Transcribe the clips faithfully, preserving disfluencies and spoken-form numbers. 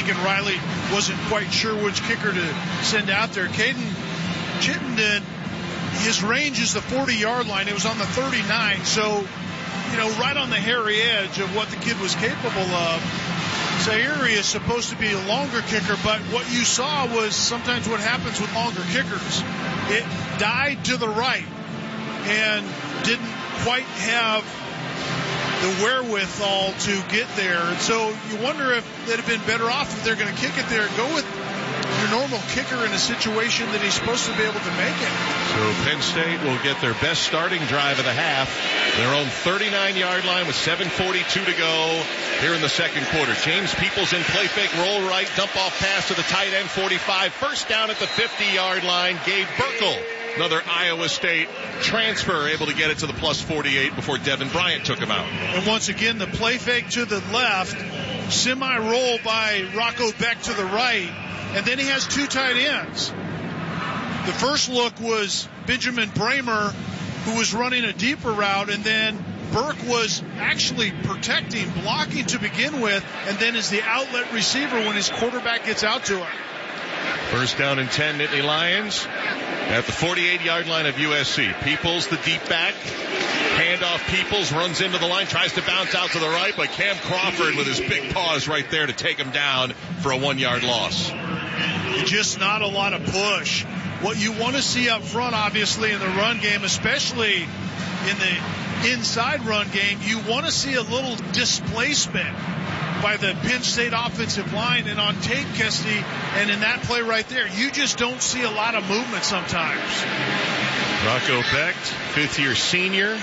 Lincoln Riley wasn't quite sure which kicker to send out there. Caden Chittenden, his range is the forty-yard line. It was on the thirty-nine, so, you know, right on the hairy edge of what the kid was capable of. Sayuri is supposed to be a longer kicker, but what you saw was sometimes what happens with longer kickers. It died to the right and didn't quite have the wherewithal to get there. And so you wonder if they'd have been better off if they're going to kick it there and go with your normal kicker in a situation that he's supposed to be able to make it. So Penn State will get their best starting drive of the half. Their own thirty-nine-yard line with seven forty-two to go here in the second quarter. James Peoples in play fake, roll right, dump off pass to the tight end, forty-five. First down at the fifty-yard line. Gabe Burkle, another Iowa State transfer, able to get it to the plus forty-eight before Devin Bryant took him out. And once again, the play fake to the left, semi-roll by Rocco Beck to the right, and then he has two tight ends. The first look was Benjamin Bramer, who was running a deeper route, and then Burke was actually protecting, blocking to begin with, and then is the outlet receiver when his quarterback gets out to him. First down and ten, Nittany Lions at the forty-eight-yard line of U S C. Peoples, the deep back. Handoff, Peoples runs into the line, tries to bounce out to the right, but Cam Crawford with his big paws right there to take him down for a one-yard loss. Just not a lot of push. What you want to see up front, obviously, in the run game, especially in the inside run game, you want to see a little displacement by the Penn State offensive line. And on tape, Kesty, and in that play right there, you just don't see a lot of movement sometimes. Rocco Becht, fifth-year senior.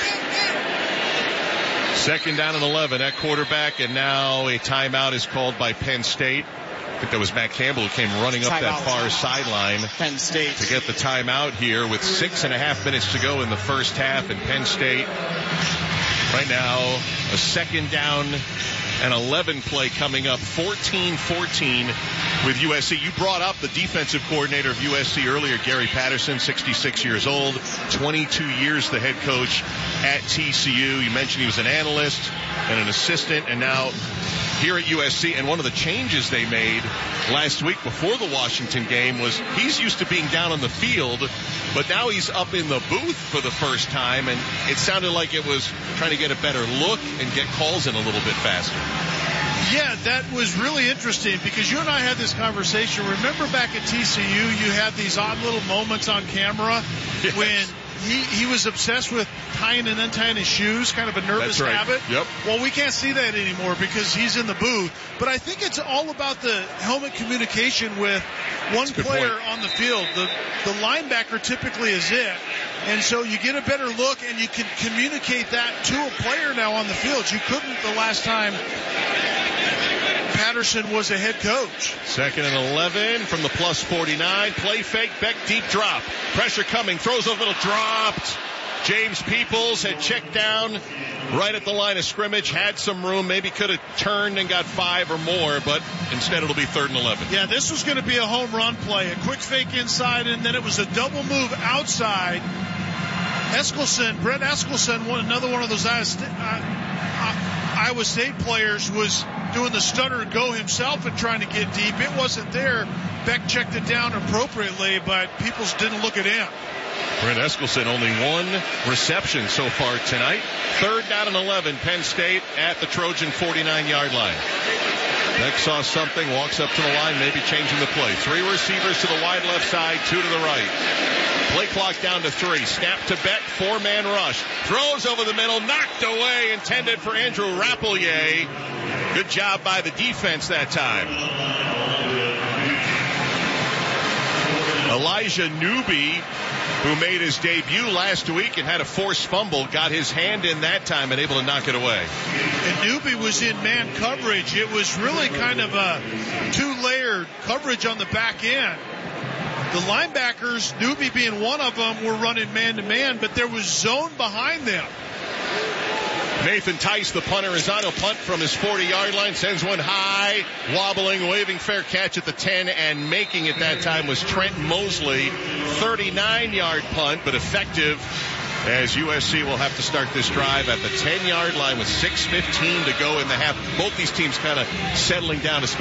Second down and eleven at quarterback, and now a timeout is called by Penn State. I think that was Matt Campbell who came running up that far sideline Penn State to get the timeout here with six and a half minutes to go in the first half. And Penn State right now a second down and eleven play coming up, fourteen fourteen with U S C. You brought up the defensive coordinator of U S C earlier, Gary Patterson, sixty-six years old, twenty-two years the head coach at T C U. You mentioned he was an analyst and an assistant, and now here at U S C. And one of the changes they made last week before the Washington game was he's used to being down on the field, but now he's up in the booth for the first time, and it sounded like it was trying to get a better look and get calls in a little bit faster. Yeah, that was really interesting because you and I had this conversation. Remember back at T C U, you had these odd little moments on camera yes. when he, he was obsessed with tying and untying his shoes, kind of a nervous That's right. habit. Yep. Well, we can't see that anymore because he's in the booth. But I think it's all about the helmet communication with one player point. on the field. The, the linebacker typically is it. And so you get a better look and you can communicate that to a player now on the field. You couldn't the last time Patterson was a head coach. Second and eleven from the plus forty-nine. Play fake, Beck deep drop. Pressure coming, throws a little dropped. James Peoples had checked down right at the line of scrimmage, had some room, maybe could have turned and got five or more, but instead it'll be third and eleven. Yeah, this was going to be a home run play. A quick fake inside, and then it was a double move outside. Eskelson, Brett Eskelson, one, another one of those Iowa State, uh, Iowa State players, was doing the stutter and go himself and trying to get deep. It wasn't there. Beck checked it down appropriately, but Peoples didn't look at him. Brent Eskelson, only one reception so far tonight. Third down and eleven, Penn State at the Trojan forty-nine-yard line. Beck saw something, walks up to the line, maybe changing the play. Three receivers to the wide left side, two to the right. Play clock down to three. Snap to Beck, four-man rush. Throws over the middle, knocked away, intended for Andrew Rapelier. Good job by the defense that time. Elijah Newby, who made his debut last week and had a forced fumble, got his hand in that time and able to knock it away. And Newby was in man coverage. It was really kind of a two-layered coverage on the back end. The linebackers, Newby being one of them, were running man-to-man, but there was zone behind them. Nathan Tice, the punter, is on a punt from his forty-yard line, sends one high, wobbling, waving fair catch at the ten, and making it that time was Trent Mosley. thirty-nine-yard punt, but effective, as U S C will have to start this drive at the ten-yard line with six fifteen to go in the half. Both these teams kind of settling down, especially